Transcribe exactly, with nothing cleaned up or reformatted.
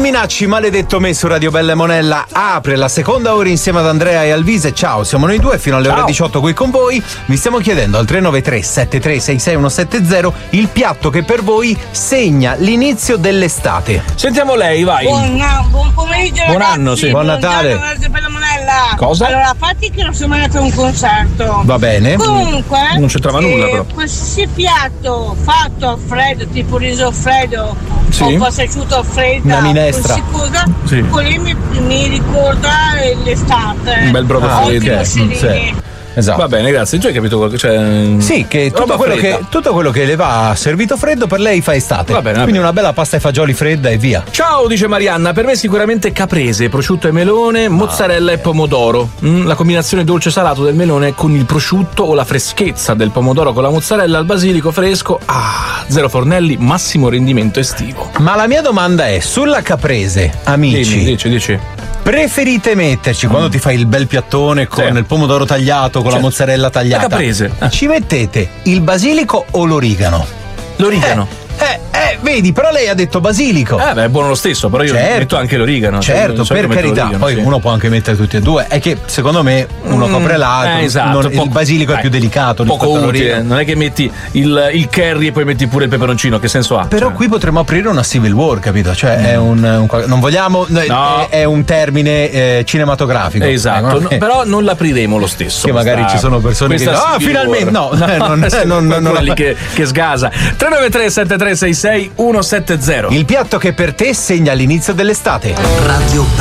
Fulminacci, maledetto me su Radio Bella e Monella apre la seconda ora insieme ad Andrea e Alvise. Ciao, siamo noi due fino alle Ciao. ore diciotto qui con voi. Vi stiamo chiedendo al tre nove tre sette tre sei sei uno sette zero il piatto che per voi segna l'inizio dell'estate. Sentiamo lei, vai. Buon, buon pomeriggio. Buon ragazzi. anno, sì. Buon Natale. Radio Bella Monella. Cosa? Allora, fatti che non sono mai andato a un concerto. Va bene. Comunque, non c'entrava eh, nulla, però. Qualsiasi piatto fatto a freddo, tipo riso freddo, sì. o un po' asciutto freddo, una minestra, sì. Quelli mi, mi ricorda l'estate. Un bel brodo ah, freddo. Okay. Sì. Esatto. Va bene, grazie. Tu hai capito qualche, cioè... Sì, che tutto quello che tutto quello che le va servito freddo per lei fa estate. Va bene, va Quindi bene. una bella pasta ai fagioli fredda e via. Ciao, dice Marianna, per me sicuramente caprese, prosciutto e melone, mozzarella ah. e pomodoro. Mm, la combinazione dolce salato del melone con il prosciutto o la freschezza del pomodoro con la mozzarella al basilico fresco. Ah, zero fornelli, massimo rendimento estivo. Ma la mia domanda è, sulla caprese, amici. Dimmi, dici, dici. Preferite metterci, mm. quando ti fai il bel piattone con sì. il pomodoro tagliato, con cioè, la mozzarella tagliata, la caprese. Eh. Ci mettete il basilico o l'origano? L'origano. Eh. Eh, eh, vedi, però lei ha detto basilico. Eh, beh, è buono lo stesso, però io certo. metto anche l'origano. Certo, cioè, per carità. Poi sì. uno può anche mettere tutti e due. È che secondo me uno mm, copre l'altro. Eh, esatto, non, poco, il basilico dai, è più delicato. Poco utile. Non è che metti il, il curry e poi metti pure il peperoncino. Che senso ha? Però cioè. qui potremmo aprire una civil war, capito? Cioè mm. è un, un non vogliamo. No. È, è un termine eh, cinematografico. Esatto. Eh, no, però non l'apriremo lo stesso. Che magari questa, ci sono persone che dicono: ah, finalmente no, no non, non, non, non lì che, che sgasa. tre nove tre sette tre sei sei uno sette zero. Il piatto che per te segna l'inizio dell'estate. Radio